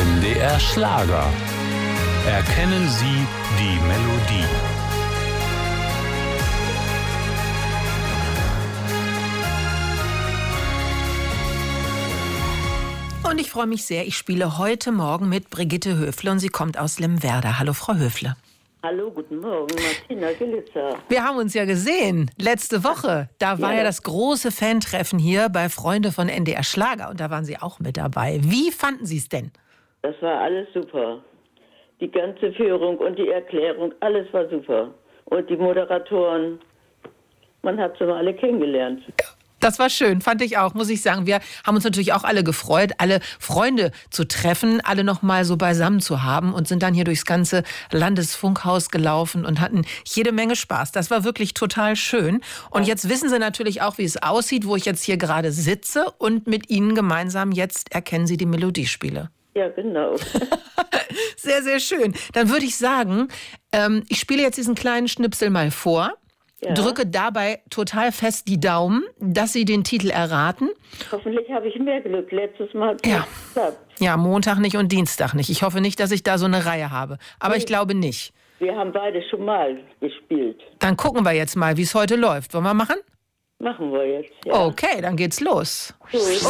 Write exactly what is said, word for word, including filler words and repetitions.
N D R Schlager. Erkennen Sie die Melodie. Und ich freue mich sehr, ich spiele heute Morgen mit Brigitte Höfle und sie kommt aus Lemwerder. Hallo Frau Höfle. Hallo, guten Morgen, Martina Gilitzer. Wir haben uns ja gesehen, letzte Woche. Da war ja, ja das große Fantreffen hier bei Freunde von N D R Schlager und da waren Sie auch mit dabei. Wie fanden Sie es denn? Das war alles super. Die ganze Führung und die Erklärung, alles war super. Und die Moderatoren, man hat sie mal alle kennengelernt. Das war schön, fand ich auch, muss ich sagen. Wir haben uns natürlich auch alle gefreut, alle Freunde zu treffen, alle noch mal so beisammen zu haben und sind dann hier durchs ganze Landesfunkhaus gelaufen und hatten jede Menge Spaß. Das war wirklich total schön. Und jetzt wissen Sie natürlich auch, wie es aussieht, wo ich jetzt hier gerade sitze und mit Ihnen gemeinsam jetzt Erkennen Sie die Melodie spiele. Ja, genau. Sehr, sehr schön. Dann würde ich sagen, ähm, ich spiele jetzt diesen kleinen Schnipsel mal vor. Ja. Drücke dabei total fest die Daumen, dass Sie den Titel erraten. Hoffentlich habe ich mehr Glück. Letztes Mal hat es ja. geklappt. Ja, Montag nicht und Dienstag nicht. Ich hoffe nicht, dass ich da so eine Reihe habe. Aber nee. Ich glaube nicht. Wir haben beide schon mal gespielt. Dann gucken wir jetzt mal, wie es heute läuft. Wollen wir machen? Machen wir jetzt, ja. Okay, dann geht's los. Gut.